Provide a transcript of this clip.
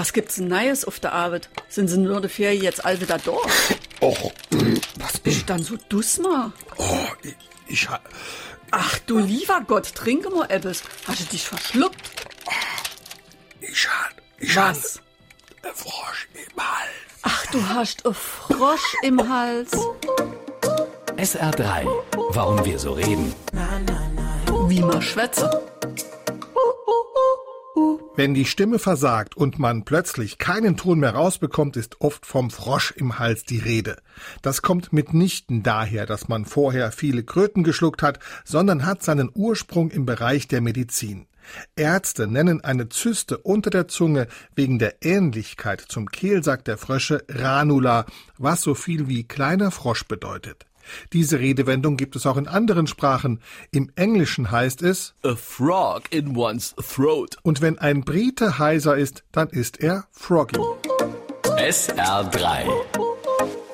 Was gibt's denn Neues auf der Arbeit? Sind Sie nur dafür jetzt all wieder da? Och, Was bist du dann so dusmer? oh, ich Ach du lieber Gott, trinke mal etwas. Hast du dich verschluckt? Was? Frosch im Hals. Ach, du hast einen Frosch im Hals. SR3. Warum wir so reden. Wie man schwätze. Wenn die Stimme versagt und man plötzlich keinen Ton mehr rausbekommt, ist oft vom Frosch im Hals die Rede. Das kommt mitnichten daher, dass man vorher viele Kröten geschluckt hat, sondern hat seinen Ursprung im Bereich der Medizin. Ärzte nennen eine Zyste unter der Zunge wegen der Ähnlichkeit zum Kehlsack der Frösche Ranula, was so viel wie kleiner Frosch bedeutet. Diese Redewendung gibt es auch in anderen Sprachen. Im Englischen heißt es A frog in one's throat. und wenn ein Brite heiser ist, dann ist er froggy. SR3.